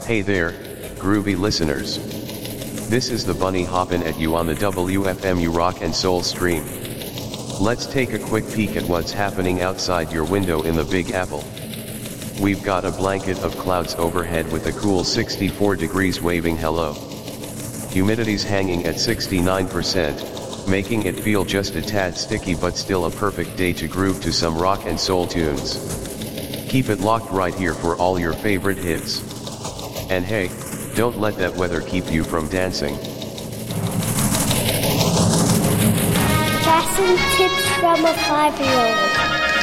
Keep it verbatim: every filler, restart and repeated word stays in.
Hey there, groovy listeners. This is the Bunny hoppin' at you on the W F M U Rock and Soul stream. Let's take a quick peek at what's happening outside your window in the Big Apple. We've got a blanket of clouds overhead with a cool sixty-four degrees waving hello. Humidity's hanging at sixty-nine percent, making it feel just a tad sticky but still a perfect day to groove to some rock and soul tunes. Keep it locked right here for all your favorite hits. And hey, don't let that weather keep you from dancing. Fashion tips from a five-year-old.